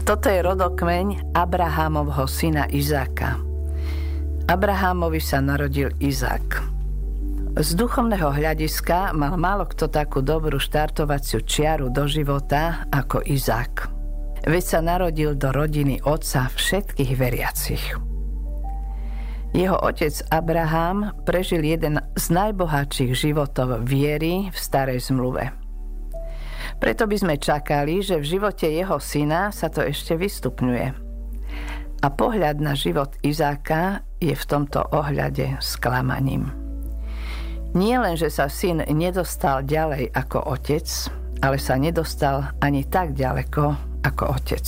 Toto je rodokmeň Abrahámovho syna Izáka. Abrahámovi sa narodil Izák. Z duchovného hľadiska mal málo kto takú dobrú štartovaciu čiaru do života ako Izák. Veď sa narodil do rodiny otca všetkých veriacich. Jeho otec Abraham prežil jeden z najbohatších životov viery v starej zmluve. Preto by sme čakali, že v živote jeho syna sa to ešte vystupňuje. A pohľad na život Izáka je v tomto ohľade sklamaním. Nie len, že sa syn nedostal ďalej ako otec, ale sa nedostal ani tak ďaleko ako otec.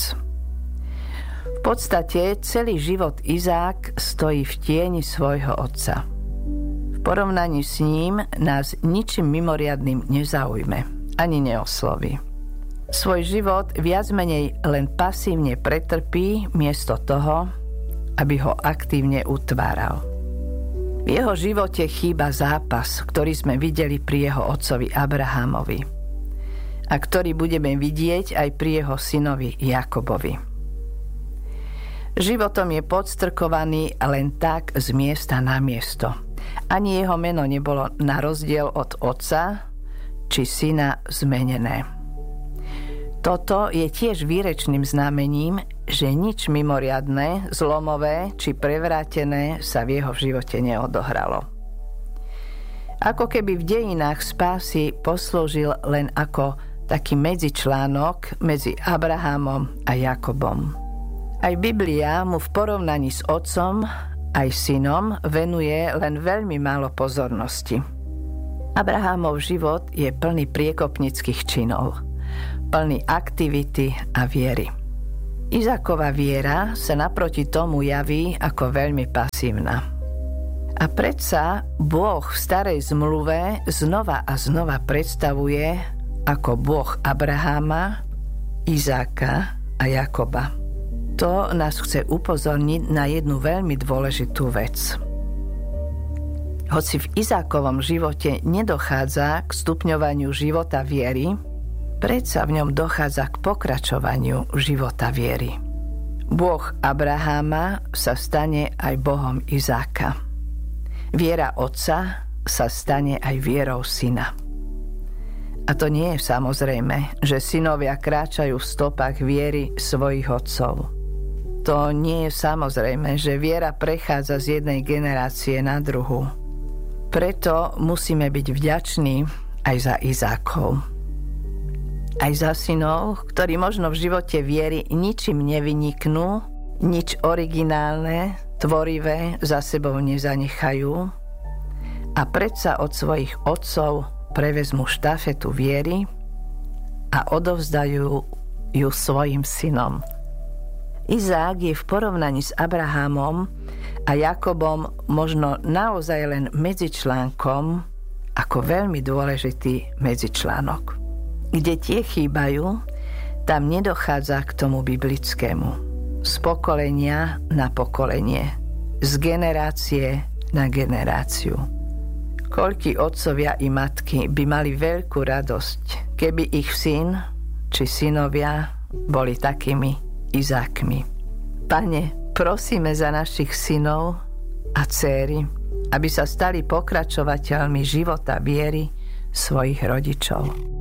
V podstate celý život Izák stojí v tieni svojho otca. V porovnaní s ním nás ničím mimoriadnym nezaujme, ani neosloví. Svoj život viac menej len pasívne pretrpí miesto toho, aby ho aktívne utváral. V jeho živote chýba zápas, ktorý sme videli pri jeho otcovi Abrahamovi a ktorý budeme vidieť aj pri jeho synovi Jakobovi. Životom je podstrkovaný len tak z miesta na miesto. Ani jeho meno nebolo na rozdiel od otca či syna zmenené. Toto je tiež výrečným znamením, že nič mimoriadne, zlomové či prevrátené sa v jeho živote neodohralo. Ako keby v dejinách spásy poslúžil len ako taký medzičlánok medzi Abrahamom a Jakobom. Aj Biblia mu v porovnaní s otcom aj synom venuje len veľmi málo pozornosti. Abrahamov život je plný priekopnických činov, plný aktivity a viery. Izákova viera sa naproti tomu javí ako veľmi pasívna. A predsa Boh v starej zmluve znova a znova predstavuje ako Boh Abraháma, Izáka a Jakoba. To nás chce upozorniť na jednu veľmi dôležitú vec. Hoci v Izákovom živote nedochádza k stupňovaniu života viery, predsa v ňom dochádza k pokračovaniu života viery. Boh Abraháma sa stane aj Bohom Izáka. Viera otca sa stane aj vierou syna. A to nie je samozrejme, že synovia kráčajú v stopách viery svojich otcov. To nie je samozrejme, že viera prechádza z jednej generácie na druhú. Preto musíme byť vďační aj za Izákov. Aj za synov, ktorí možno v živote viery ničím nevyniknú, nič originálne, tvorivé za sebou nezanechajú a predsa od svojich otcov prevezmú štafetu viery a odovzdajú ju svojim synom. Izák je v porovnaní s Abrahamom a Jakobom možno naozaj len medzičlánkom ako veľmi dôležitý medzičlánok. Kde tie chýbajú, tam nedochádza k tomu biblickému. Z pokolenia na pokolenie. Z generácie na generáciu. Koľkí otcovia i matky by mali veľkú radosť, keby ich syn či synovia boli takými Izákmi. Pane, prosíme za našich synov a dcéry, aby sa stali pokračovateľmi života viery svojich rodičov.